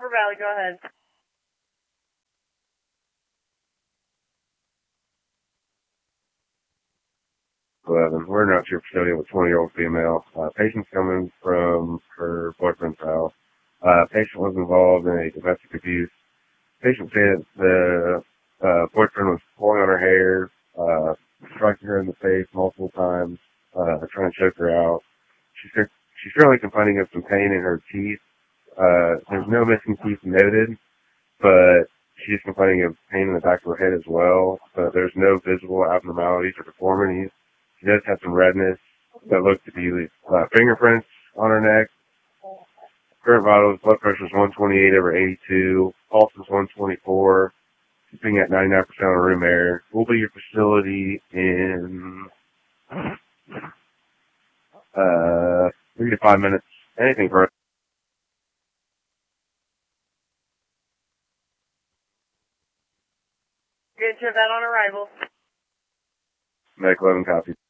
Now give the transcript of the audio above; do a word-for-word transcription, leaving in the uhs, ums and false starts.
River Valley, go ahead. eleven. We're in out your facility with a twenty-year-old female. Uh, patient's coming from her boyfriend's house. Uh, patient was involved in a domestic abuse. Patient said the uh, boyfriend was pulling on her hair, uh, striking her in the face multiple times, uh, trying to choke her out. She's, she's currently complaining of some pain in her teeth. Uh, there's no missing teeth noted, but she's complaining of pain in the back of her head as well. But there's no visible abnormalities or deformities. She does have some redness that looks to be uh, fingerprints on her neck. Current vitals, blood pressure is one twenty-eight over eighty-two. Pulse is one twenty-four. She's being at ninety-nine percent of room air. We'll be at your facility in uh, three to five minutes. Anything further? Get to that on arrival. Medic eleven copy.